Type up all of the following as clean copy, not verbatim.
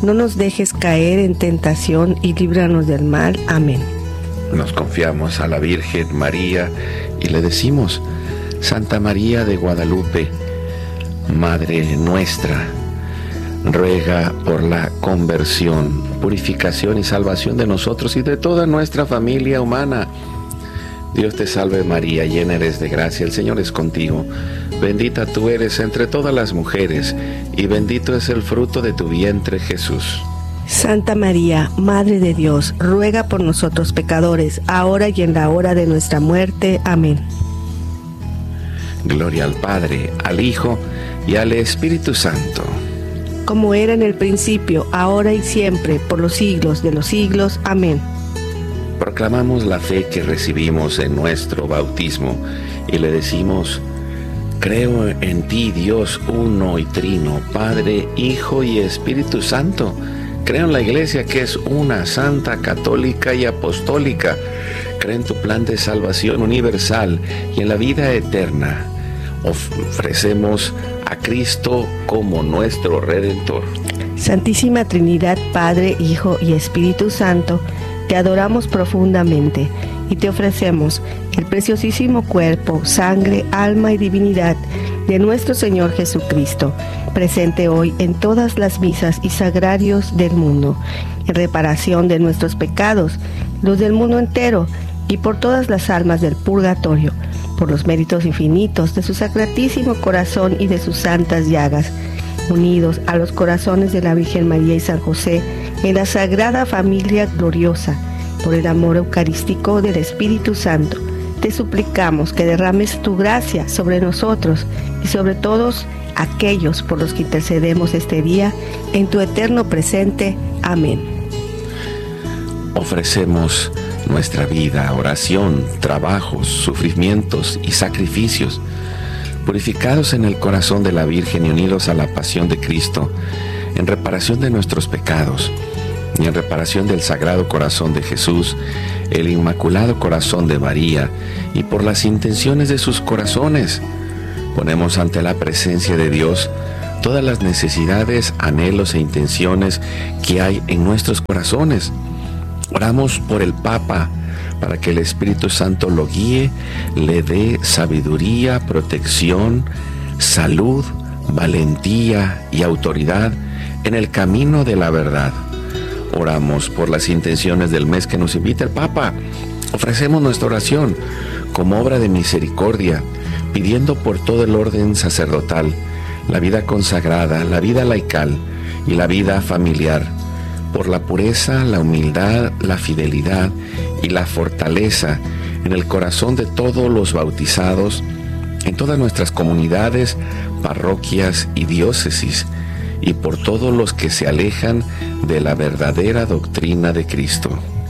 no nos dejes caer en tentación y líbranos del mal. Amén. Nos confiamos a la Virgen María y le decimos: Santa María de Guadalupe, Madre nuestra, ruega por la conversión, purificación y salvación de nosotros y de toda nuestra familia humana. Dios te salve María, llena eres de gracia, el Señor es contigo. Bendita tú eres entre todas las mujeres, y bendito es el fruto de tu vientre, Jesús. Santa María, Madre de Dios, ruega por nosotros pecadores, ahora y en la hora de nuestra muerte. Amén. Gloria al Padre, al Hijo y al Espíritu Santo. Como era en el principio, ahora y siempre, por los siglos de los siglos. Amén. Proclamamos la fe que recibimos en nuestro bautismo y le decimos: creo en ti, Dios uno y trino, Padre, Hijo y Espíritu Santo. Creo en la Iglesia que es una, santa, católica y apostólica. Creo en tu plan de salvación universal y en la vida eterna. Ofrecemos a Cristo como nuestro Redentor. Santísima Trinidad, Padre, Hijo y Espíritu Santo, te adoramos profundamente y te ofrecemos el preciosísimo cuerpo, sangre, alma y divinidad de nuestro Señor Jesucristo, presente hoy en todas las misas y sagrarios del mundo, en reparación de nuestros pecados, los del mundo entero, y por todas las almas del purgatorio, por los méritos infinitos de su sacratísimo corazón y de sus santas llagas, unidos a los corazones de la Virgen María y San José, en la Sagrada Familia Gloriosa, por el amor eucarístico del Espíritu Santo, te suplicamos que derrames tu gracia sobre nosotros y sobre todos aquellos por los que intercedemos este día, en tu eterno presente. Amén. Ofrecemos nuestra vida, oración, trabajos, sufrimientos y sacrificios, purificados en el corazón de la Virgen y unidos a la pasión de Cristo, en reparación de nuestros pecados y en reparación del Sagrado Corazón de Jesús, el Inmaculado Corazón de María, y por las intenciones de sus corazones. Ponemos ante la presencia de Dios todas las necesidades, anhelos e intenciones que hay en nuestros corazones. Oramos por el Papa, para que el Espíritu Santo lo guíe, le dé sabiduría, protección, salud, valentía y autoridad en el camino de la verdad. Oramos por las intenciones del mes que nos invita el Papa. Ofrecemos nuestra oración como obra de misericordia, pidiendo por todo el orden sacerdotal, la vida consagrada, la vida laical y la vida familiar, por la pureza, la humildad, la fidelidad y la fortaleza en el corazón de todos los bautizados, en todas nuestras comunidades, parroquias y diócesis, y por todos los que se alejan de la verdadera doctrina de Cristo.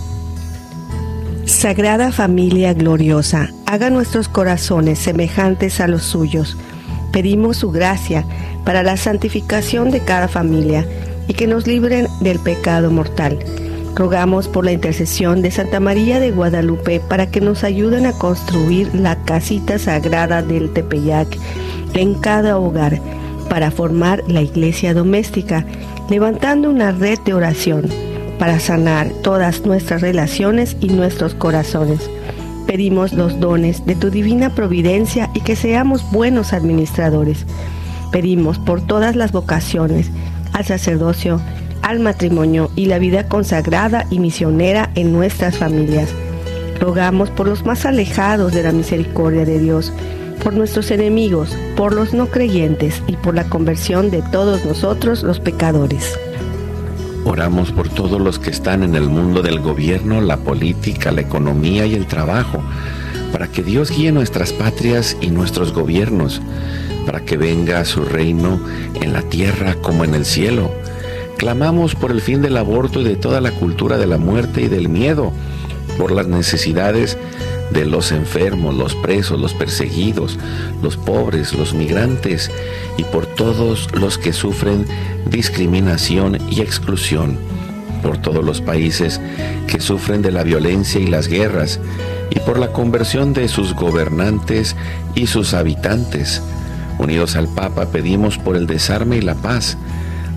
Sagrada Familia Gloriosa, haga nuestros corazones semejantes a los suyos. Pedimos su gracia para la santificación de cada familia y que nos libren del pecado mortal. Rogamos por la intercesión de Santa María de Guadalupe para que nos ayuden a construir la casita sagrada del Tepeyac en cada hogar, para formar la iglesia doméstica, levantando una red de oración para sanar todas nuestras relaciones y nuestros corazones. Pedimos los dones de tu divina providencia y que seamos buenos administradores. Pedimos por todas las vocaciones, al sacerdocio, al matrimonio y la vida consagrada y misionera en nuestras familias. Rogamos por los más alejados de la misericordia de Dios, por nuestros enemigos, por los no creyentes y por la conversión de todos nosotros los pecadores. Oramos por todos los que están en el mundo del gobierno, la política, la economía y el trabajo, para que Dios guíe nuestras patrias y nuestros gobiernos, para que venga su reino en la tierra como en el cielo. Clamamos por el fin del aborto y de toda la cultura de la muerte y del miedo, por las necesidades de los enfermos, los presos, los perseguidos, los pobres, los migrantes y por todos los que sufren discriminación y exclusión, por todos los países que sufren de la violencia y las guerras y por la conversión de sus gobernantes y sus habitantes. Unidos al Papa pedimos por el desarme y la paz,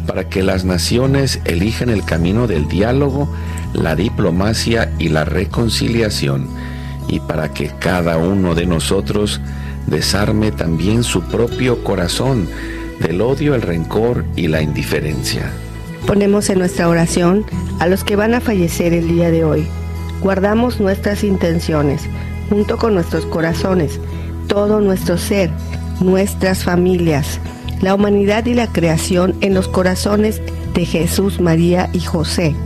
para que las naciones elijan el camino del diálogo, la diplomacia y la reconciliación, y para que cada uno de nosotros desarme también su propio corazón del odio, el rencor y la indiferencia. Ponemos en nuestra oración a los que van a fallecer el día de hoy. Guardamos nuestras intenciones, junto con nuestros corazones, todo nuestro ser, nuestras familias, la humanidad y la creación en los corazones de Jesús, María y José,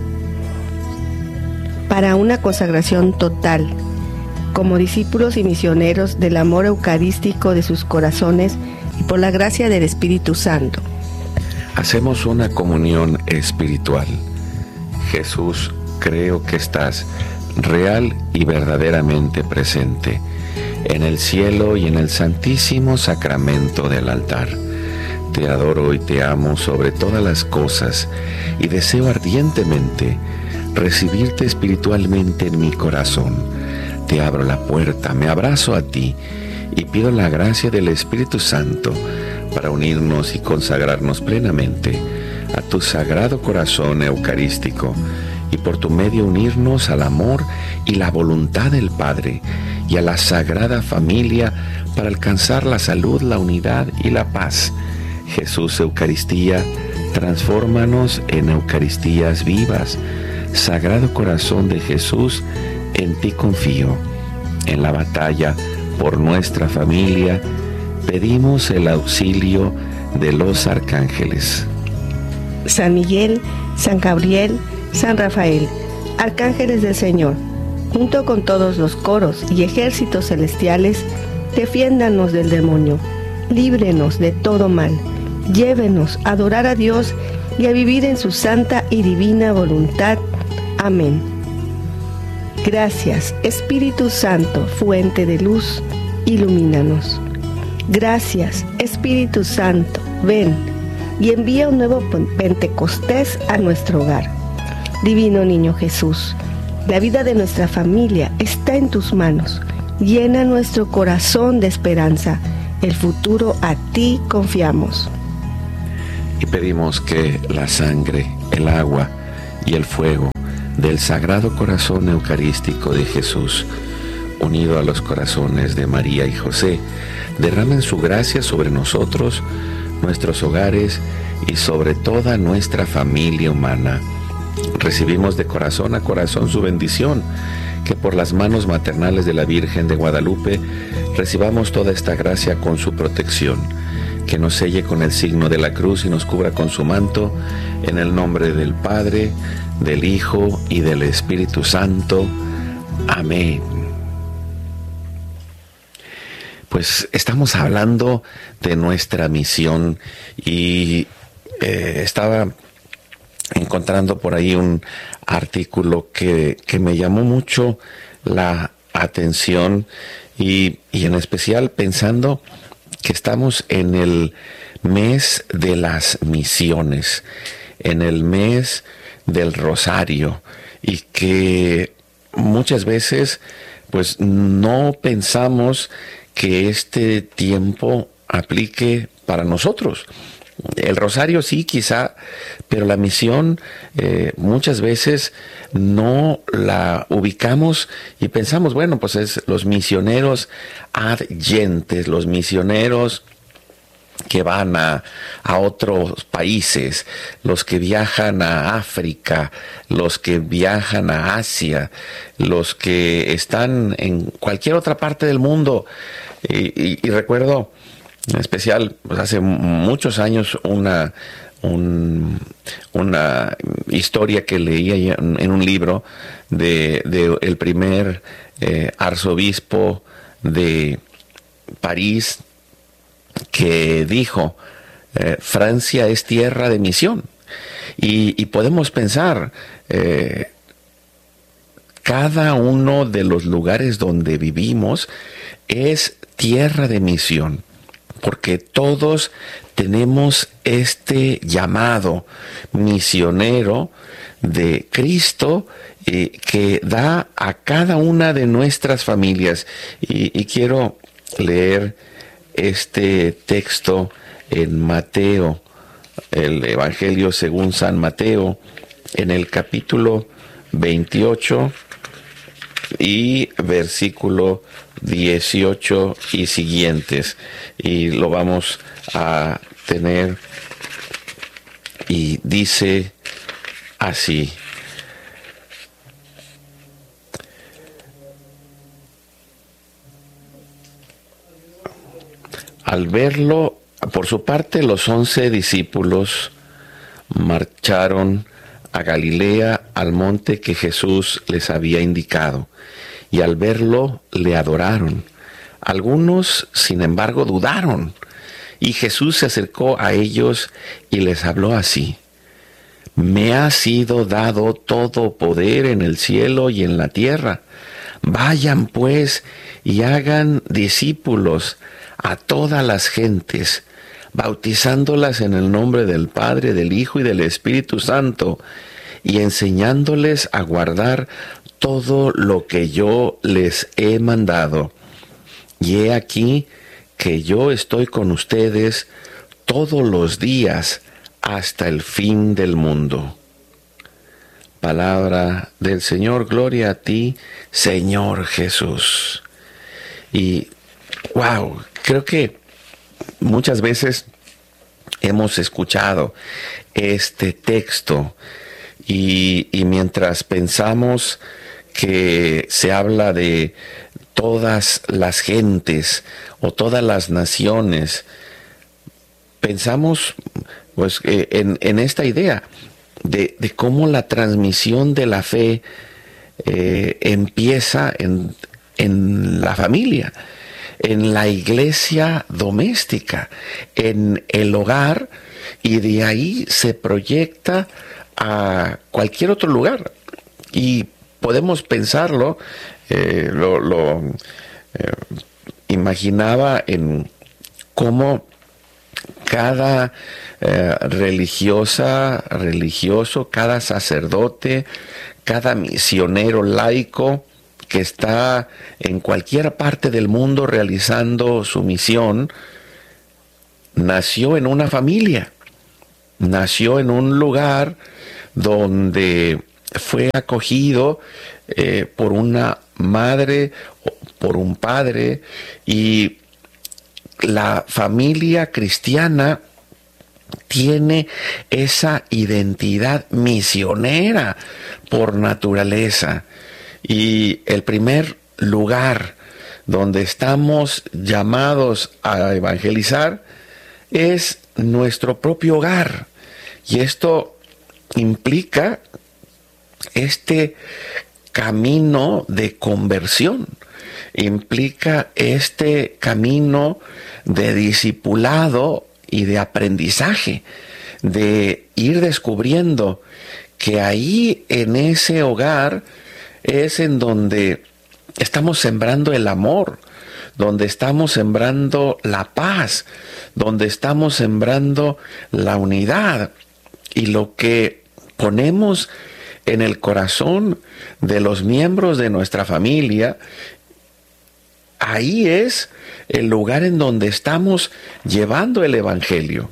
para una consagración total, como discípulos y misioneros del amor eucarístico de sus corazones y por la gracia del Espíritu Santo. Hacemos una comunión espiritual. Jesús, creo que estás real y verdaderamente presente en el cielo y en el santísimo sacramento del altar. Te adoro y te amo sobre todas las cosas y deseo ardientemente recibirte espiritualmente en mi corazón. Te abro la puerta, me abrazo a ti y pido la gracia del Espíritu Santo para unirnos y consagrarnos plenamente a tu sagrado corazón eucarístico y por tu medio unirnos al amor y la voluntad del Padre y a la Sagrada Familia para alcanzar la salud, la unidad y la paz. Jesús Eucaristía, transfórmanos en Eucaristías vivas. Sagrado Corazón de Jesús, en ti confío. En la batalla por nuestra familia, pedimos el auxilio de los arcángeles. San Miguel, San Gabriel, San Rafael, arcángeles del Señor, junto con todos los coros y ejércitos celestiales, defiéndanos del demonio, líbrenos de todo mal, llévenos a adorar a Dios y a vivir en su santa y divina voluntad. Amén. Gracias, Espíritu Santo, fuente de luz, ilumínanos. Gracias, Espíritu Santo, ven y envía un nuevo Pentecostés a nuestro hogar. Divino Niño Jesús, la vida de nuestra familia está en tus manos. Llena nuestro corazón de esperanza. El futuro a ti confiamos. Y pedimos que la sangre, el agua y el fuego del Sagrado Corazón Eucarístico de Jesús, unido a los corazones de María y José, derramen su gracia sobre nosotros, nuestros hogares y sobre toda nuestra familia humana. Recibimos de corazón a corazón su bendición, que por las manos maternales de la Virgen de Guadalupe recibamos toda esta gracia con su protección, que nos selle con el signo de la cruz y nos cubra con su manto, en el nombre del Padre, del Hijo y del Espíritu Santo. Amén. Pues estamos hablando de nuestra misión y estaba encontrando por ahí un artículo que me llamó mucho la atención y en especial pensando que estamos en el mes de las misiones, en el mes del Rosario, y que muchas veces pues no pensamos que este tiempo aplique para nosotros. El rosario sí, quizá, pero la misión muchas veces no la ubicamos y pensamos, bueno, pues es los misioneros adyentes, los misioneros que van a otros países, los que viajan a África, los que viajan a Asia, los que están en cualquier otra parte del mundo. Y recuerdo en especial, pues hace muchos años una historia que leía en un libro de el primer arzobispo de París, que dijo, Francia es tierra de misión. Y podemos pensar, cada uno de los lugares donde vivimos es tierra de misión, porque todos tenemos este llamado misionero de Cristo que da a cada una de nuestras familias. Y quiero leer este texto en Mateo el Evangelio según San Mateo, en el capítulo 28 y versículo 18 y siguientes. Y lo vamos a tener, y dice así: al verlo, por su parte, los 11 discípulos marcharon a Galilea, al monte que Jesús les había indicado, y al verlo le adoraron. Algunos, sin embargo, dudaron, y Jesús se acercó a ellos y les habló así: me ha sido dado todo poder en el cielo y en la tierra. Vayan pues y hagan discípulos a todas las gentes, bautizándolas en el nombre del Padre, del Hijo y del Espíritu Santo, y enseñándoles a guardar todo lo que yo les he mandado. Y he aquí que yo estoy con ustedes todos los días hasta el fin del mundo. Palabra del Señor. Gloria a ti, Señor Jesús. Y wow, creo que muchas veces hemos escuchado este texto y mientras pensamos que se habla de todas las gentes o todas las naciones, pensamos pues en esta idea de cómo la transmisión de la fe empieza en la familia, en la iglesia doméstica, en el hogar, y de ahí se proyecta a cualquier otro lugar. Y podemos pensarlo, imaginaba en cómo cada religioso, cada sacerdote, cada misionero laico que está en cualquier parte del mundo realizando su misión, nació en una familia, nació en un lugar donde fue acogido por una madre, por un padre, y la familia cristiana tiene esa identidad misionera por naturaleza. Y el primer lugar donde estamos llamados a evangelizar es nuestro propio hogar. Y esto implica este camino de conversión, implica este camino de discipulado y de aprendizaje, de ir descubriendo que ahí en ese hogar es en donde estamos sembrando el amor, donde estamos sembrando la paz, donde estamos sembrando la unidad. Y lo que ponemos en el corazón de los miembros de nuestra familia, ahí es el lugar en donde estamos llevando el Evangelio.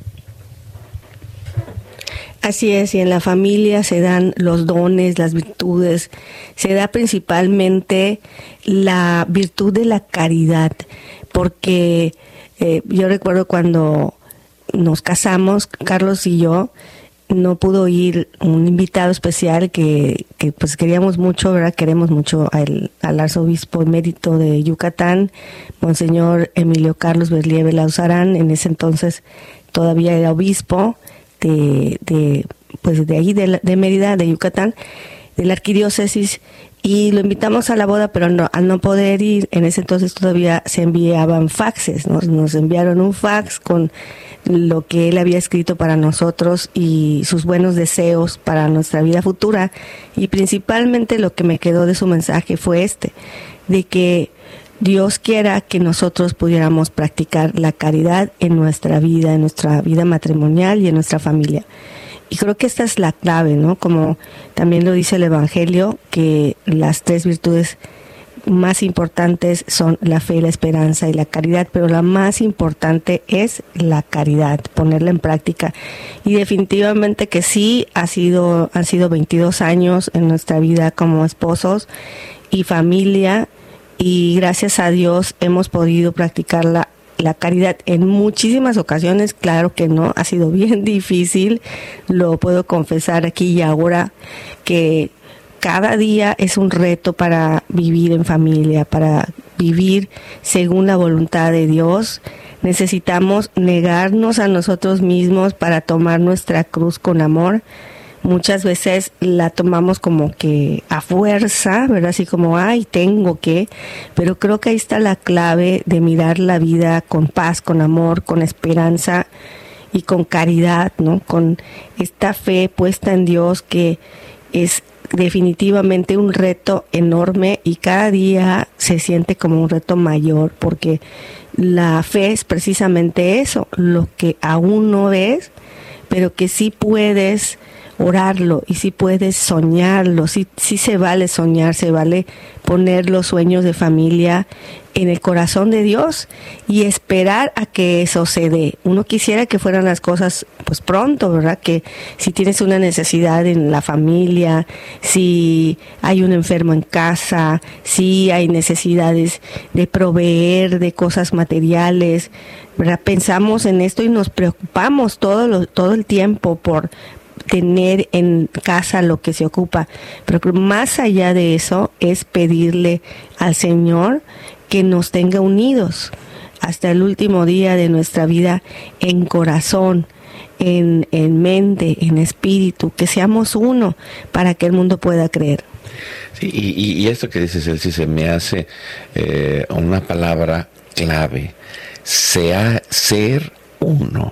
Así es, y en la familia se dan los dones, las virtudes, se da principalmente la virtud de la caridad, porque yo recuerdo cuando nos casamos, Carlos y yo, no pudo ir un invitado especial que pues queríamos mucho, ¿verdad? Queremos mucho al arzobispo emérito de Yucatán, Monseñor Emilio Carlos Berlieve Lauzarán. En ese entonces todavía era obispo de ahí de Mérida, de Yucatán, de la arquidiócesis, y lo invitamos a la boda, pero al no poder ir, en ese entonces todavía se enviaban faxes, ¿no? Nos enviaron un fax con lo que él había escrito para nosotros y sus buenos deseos para nuestra vida futura, y principalmente lo que me quedó de su mensaje fue de que Dios quiera que nosotros pudiéramos practicar la caridad en nuestra vida matrimonial y en nuestra familia. Y creo que esta es la clave, ¿no? Como también lo dice el Evangelio, que las 3 virtudes más importantes son la fe, la esperanza y la caridad, pero la más importante es la caridad, ponerla en práctica. Y definitivamente que sí, han sido 22 años en nuestra vida como esposos y familia, y gracias a Dios hemos podido practicar la caridad en muchísimas ocasiones. Claro que no, ha sido bien difícil, lo puedo confesar aquí y ahora, que cada día es un reto para vivir en familia, para vivir según la voluntad de Dios. Necesitamos negarnos a nosotros mismos para tomar nuestra cruz con amor. Muchas veces la tomamos como que a fuerza, ¿verdad? Así como, ay, tengo que. Pero creo que ahí está la clave de mirar la vida con paz, con amor, con esperanza y con caridad, ¿no? Con esta fe puesta en Dios, que es definitivamente un reto enorme, y cada día se siente como un reto mayor, porque la fe es precisamente eso, lo que aún no ves, pero que sí puedes orarlo y sí puedes soñarlo. Sí se vale soñar, se vale poner los sueños de familia en el corazón de Dios y esperar a que eso se dé. Uno quisiera que fueran las cosas pues pronto, ¿verdad? Que si tienes una necesidad en la familia, si hay un enfermo en casa, si hay necesidades de proveer de cosas materiales, ¿verdad? Pensamos en esto y nos preocupamos todo el tiempo por tener en casa lo que se ocupa, pero más allá de eso es pedirle al Señor que nos tenga unidos hasta el último día de nuestra vida, en corazón, en mente, en espíritu, que seamos uno para que el mundo pueda creer. Sí, y esto que dices, Elsie, se me hace una palabra clave: ser uno.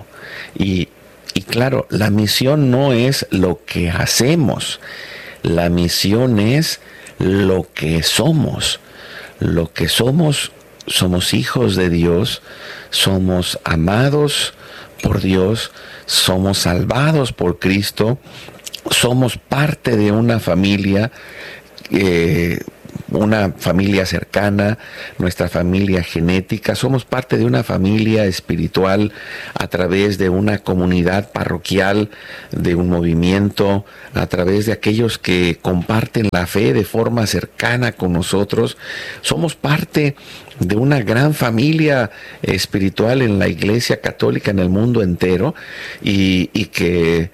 Y claro, la misión no es lo que hacemos, la misión es lo que somos. Lo que somos hijos de Dios, somos amados por Dios, somos salvados por Cristo, somos parte de una familia cercana, nuestra familia genética, somos parte de una familia espiritual a través de una comunidad parroquial, de un movimiento, a través de aquellos que comparten la fe de forma cercana con nosotros. Somos parte de una gran familia espiritual en la Iglesia Católica en el mundo entero, y que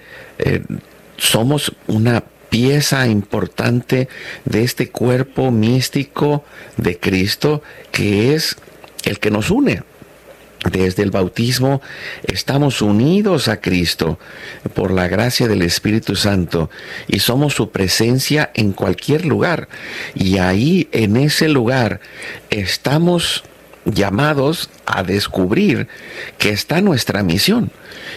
somos una pieza importante de este cuerpo místico de Cristo, que es el que nos une. Desde el bautismo estamos unidos a Cristo por la gracia del Espíritu Santo y somos su presencia en cualquier lugar. Y ahí, en ese lugar, estamos llamados a descubrir que está nuestra misión.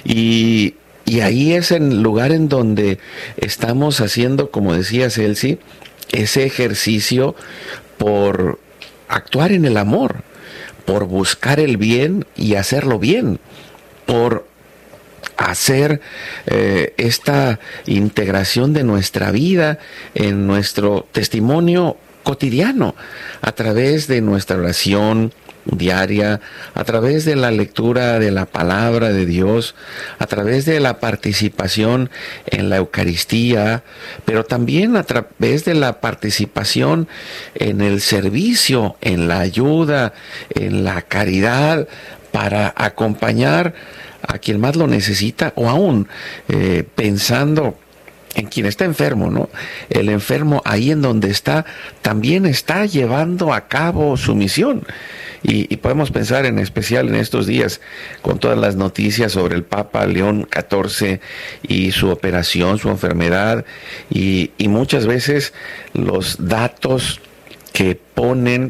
Y ahí es el lugar en donde estamos haciendo, como decías, Elsie, ese ejercicio por actuar en el amor, por buscar el bien y hacerlo bien, por hacer esta integración de nuestra vida en nuestro testimonio cotidiano, a través de nuestra oración diaria, a través de la lectura de la palabra de Dios, a través de la participación en la Eucaristía, pero también a través de la participación en el servicio, en la ayuda, en la caridad, para acompañar a quien más lo necesita, o aún pensando en quien está enfermo, ¿no? El enfermo, ahí en donde está, también está llevando a cabo su misión. Y podemos pensar en especial en estos días con todas las noticias sobre el Papa León XIV y su operación, su enfermedad, y muchas veces los datos que ponen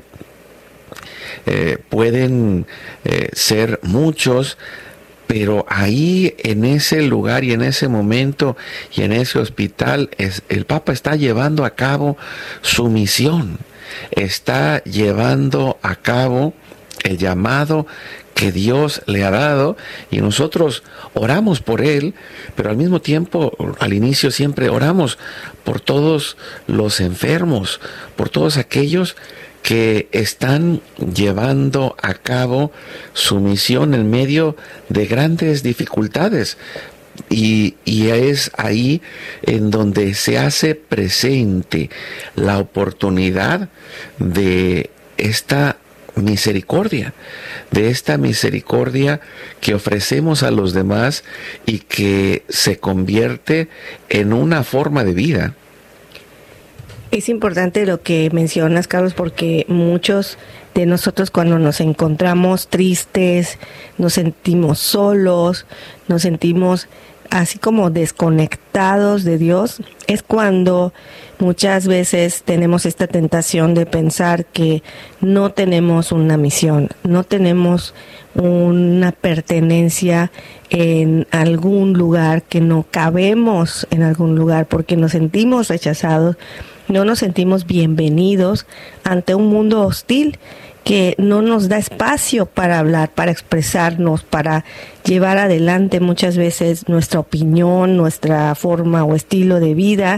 pueden ser muchos, pero ahí, en ese lugar y en ese momento y en ese hospital, el Papa está llevando a cabo su misión, está llevando a cabo el llamado que Dios le ha dado, y nosotros oramos por él, pero al mismo tiempo, al inicio siempre oramos por todos los enfermos, por todos aquellos que están llevando a cabo su misión en medio de grandes dificultades. Y es ahí en donde se hace presente la oportunidad de esta misericordia que ofrecemos a los demás y que se convierte en una forma de vida. Es importante lo que mencionas, Carlos, porque muchos de nosotros cuando nos encontramos tristes, nos sentimos solos, nos sentimos así como desconectados de Dios, es cuando muchas veces tenemos esta tentación de pensar que no tenemos una misión, no tenemos una pertenencia en algún lugar, que no cabemos en algún lugar porque nos sentimos rechazados, no nos sentimos bienvenidos ante un mundo hostil que no nos da espacio para hablar, para expresarnos, para llevar adelante muchas veces nuestra opinión, nuestra forma o estilo de vida.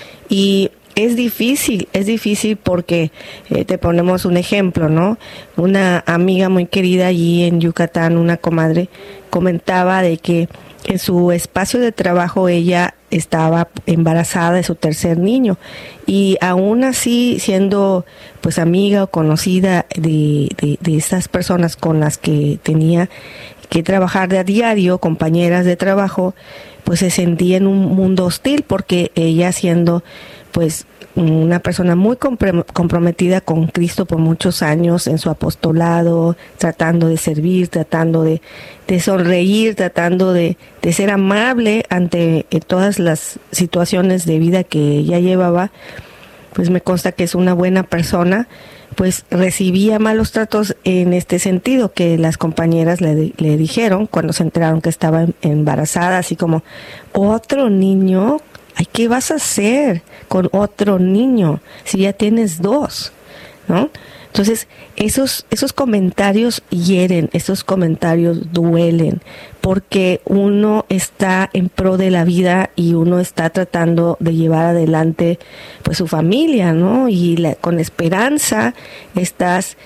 Y es difícil porque te ponemos un ejemplo, ¿no? Una amiga muy querida allí en Yucatán, una comadre, comentaba de que en su espacio de trabajo ella estaba embarazada de su tercer niño y aún así, siendo pues amiga o conocida de estas personas con las que tenía que trabajar de a diario, compañeras de trabajo, pues se sentía en un mundo hostil porque ella, siendo pues una persona muy comprometida con Cristo por muchos años en su apostolado, tratando de servir, tratando de sonreír, tratando de ser amable ante todas las situaciones de vida que ella llevaba, pues me consta que es una buena persona, pues recibía malos tratos en este sentido, que las compañeras le dijeron cuando se enteraron que estaba embarazada, así como, otro niño, ay, ¿qué vas a hacer con otro niño si ya tienes dos? ¿No? Entonces, esos comentarios hieren, esos comentarios duelen, porque uno está en pro de la vida y uno está tratando de llevar adelante pues su familia, ¿no? Y con esperanza estás,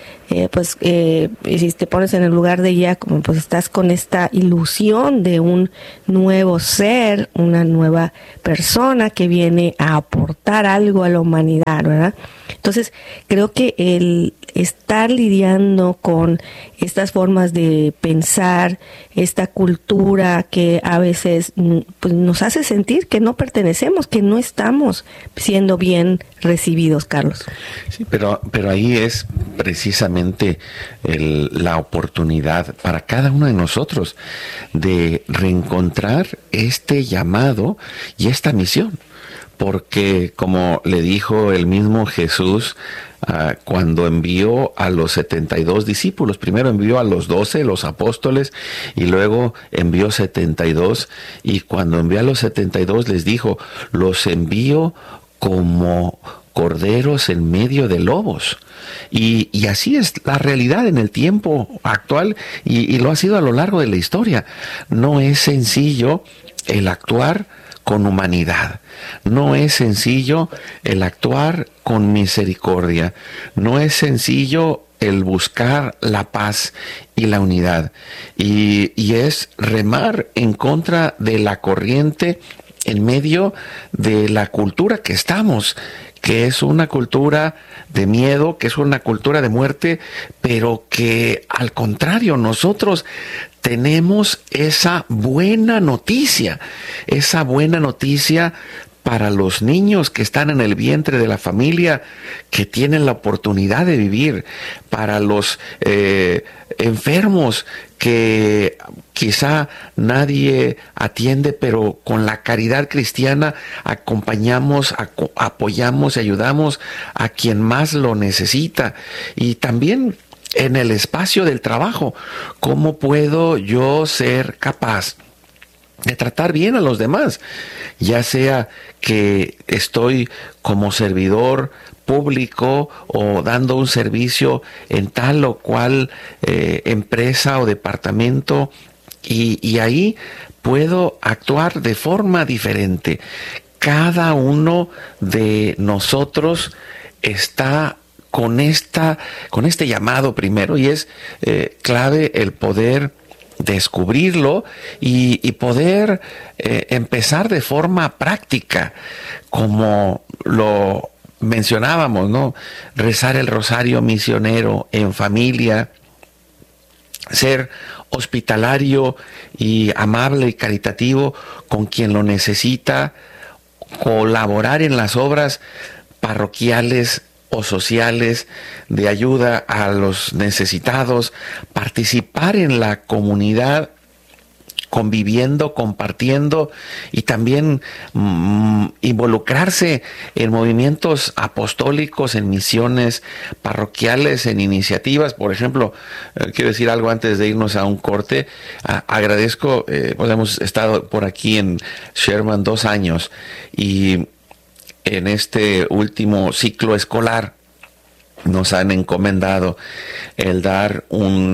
si te pones en el lugar de ella, como pues estás con esta ilusión de un nuevo ser, una nueva persona que viene a aportar algo a la humanidad, ¿verdad? Entonces, creo que el estar lidiando con estas formas de pensar, esta cultura que a veces pues, nos hace sentir que no pertenecemos, que no estamos siendo bien recibidos, Carlos. Sí, pero ahí es precisamente la oportunidad para cada uno de nosotros de reencontrar este llamado y esta misión. Porque, como le dijo el mismo Jesús cuando envió a los 72 discípulos, primero envió a los 12, los apóstoles, y luego envió 72, y cuando envió a los 72 les dijo, los envío como corderos en medio de lobos. Y así es la realidad en el tiempo actual, y lo ha sido a lo largo de la historia. No es sencillo el actuar con humanidad. No es sencillo el actuar con misericordia. No es sencillo el buscar la paz y la unidad. Y es remar en contra de la corriente en medio de la cultura que estamos, que es una cultura de miedo, que es una cultura de muerte, pero que al contrario, nosotros tenemos esa buena noticia para los niños que están en el vientre de la familia, que tienen la oportunidad de vivir, para los enfermos que quizá nadie atiende, pero con la caridad cristiana acompañamos, apoyamos y ayudamos a quien más lo necesita. Y también en el espacio del trabajo, ¿cómo puedo yo ser capaz de tratar bien a los demás? Ya sea que estoy como servidor público o dando un servicio en tal o cual empresa o departamento, y ahí puedo actuar de forma diferente. Cada uno de nosotros está con este llamado primero, y es clave el poder descubrirlo y poder empezar de forma práctica, como lo mencionábamos, ¿no? Rezar el rosario misionero en familia, ser hospitalario y amable y caritativo con quien lo necesita, colaborar en las obras parroquiales o sociales de ayuda a los necesitados, participar en la comunidad, conviviendo, compartiendo, y también involucrarse en movimientos apostólicos, en misiones parroquiales, en iniciativas. Por ejemplo, quiero decir algo antes de irnos a un corte. Agradezco, pues hemos estado por aquí en Sherman 2 años, y en este último ciclo escolar nos han encomendado el dar un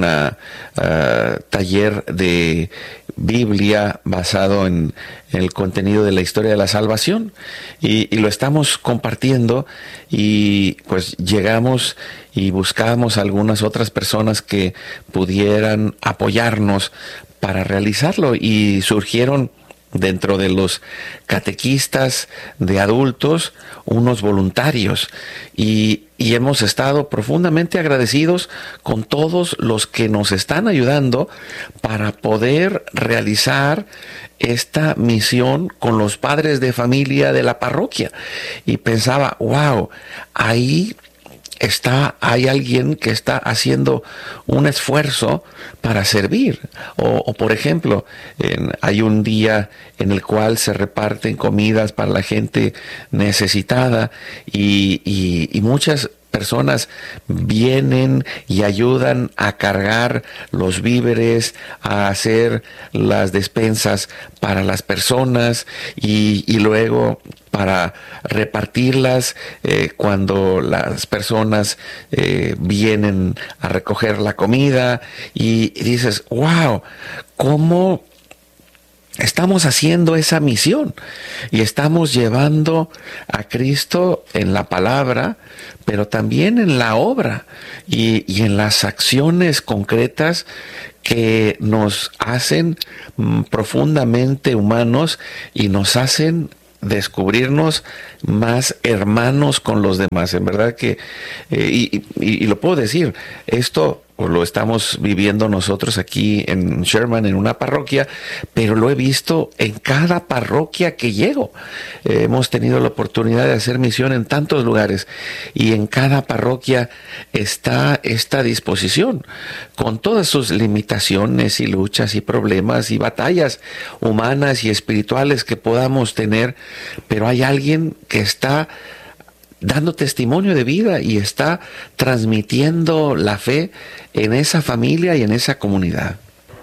taller de Biblia basado en el contenido de la historia de la salvación, y lo estamos compartiendo, y pues llegamos y buscamos algunas otras personas que pudieran apoyarnos para realizarlo, y surgieron dentro de los catequistas de adultos unos voluntarios, y hemos estado profundamente agradecidos con todos los que nos están ayudando para poder realizar esta misión con los padres de familia de la parroquia. Y pensaba, wow, hay alguien que está haciendo un esfuerzo para servir. O por ejemplo, hay un día en el cual se reparten comidas para la gente necesitada, y muchas personas vienen y ayudan a cargar los víveres, a hacer las despensas para las personas, y luego para repartirlas cuando las personas vienen a recoger la comida, y dices, wow, ¿cómo estamos haciendo esa misión? Y estamos llevando a Cristo en la palabra, pero también en la obra y en las acciones concretas que nos hacen profundamente humanos y nos hacen descubrirnos más hermanos con los demás. En verdad que, y lo puedo decir, esto lo estamos viviendo nosotros aquí en Sherman, en una parroquia, pero lo he visto en cada parroquia que llego. Hemos tenido la oportunidad de hacer misión en tantos lugares, y en cada parroquia está esta disposición, con todas sus limitaciones y luchas y problemas y batallas humanas y espirituales que podamos tener, pero hay alguien que está dando testimonio de vida y está transmitiendo la fe en esa familia y en esa comunidad.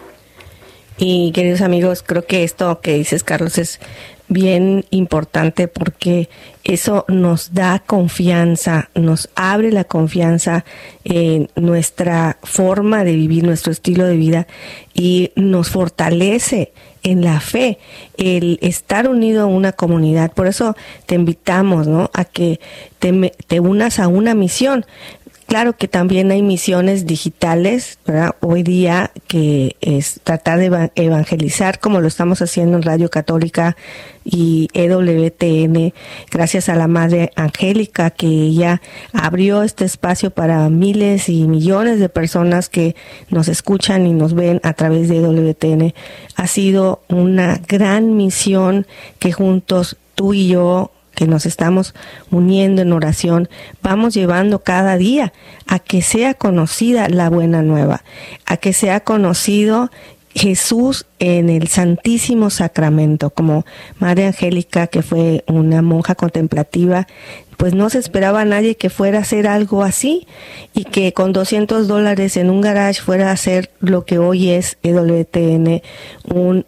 Y queridos amigos, creo que esto que dices, Carlos, es bien importante, porque eso nos da confianza, nos abre la confianza en nuestra forma de vivir, nuestro estilo de vida, y nos fortalece en la fe, el estar unido a una comunidad. Por eso te invitamos, ¿no?, a que te unas a una misión. Claro que también hay misiones digitales, ¿verdad?, hoy día, que es tratar de evangelizar, como lo estamos haciendo en Radio Católica y EWTN, gracias a la Madre Angélica, que ella abrió este espacio para miles y millones de personas que nos escuchan y nos ven a través de EWTN. Ha sido una gran misión que juntos, tú y yo, que nos estamos uniendo en oración, vamos llevando cada día a que sea conocida la buena nueva, a que sea conocido Jesús en el Santísimo Sacramento. Como Madre Angélica, que fue una monja contemplativa, pues no se esperaba a nadie que fuera a hacer algo así, y que con $200 en un garage fuera a hacer lo que hoy es EWTN, un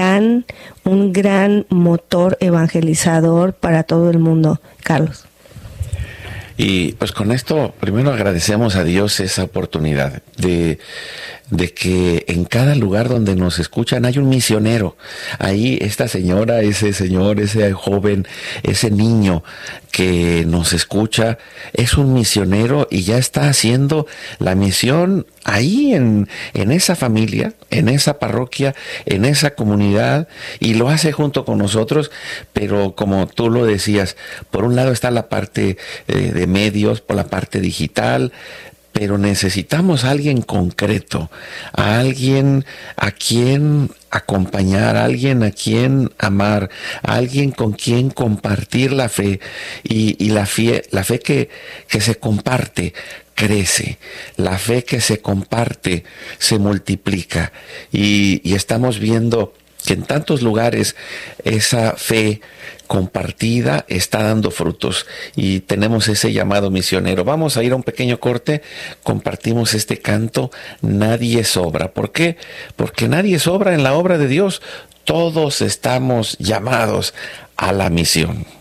gran motor evangelizador para todo el mundo. Carlos. Y pues con esto, primero agradecemos a Dios esa oportunidad de que en cada lugar donde nos escuchan hay un misionero. Ahí esta señora, ese señor, ese joven, ese niño que nos escucha es un misionero y ya está haciendo la misión ahí en esa familia, en esa parroquia, en esa comunidad, y lo hace junto con nosotros. Pero como tú lo decías, por un lado está la parte de medios, por la parte digital, pero necesitamos a alguien concreto, a alguien a quien acompañar, a alguien a quien amar, a alguien con quien compartir la fe, y la fe que se comparte crece, la fe que se comparte se multiplica, y estamos viendo que en tantos lugares esa fe compartida está dando frutos, y tenemos ese llamado misionero. Vamos a ir a un pequeño corte, compartimos este canto, Nadie sobra. ¿Por qué? Porque nadie sobra en la obra de Dios. Todos estamos llamados a la misión.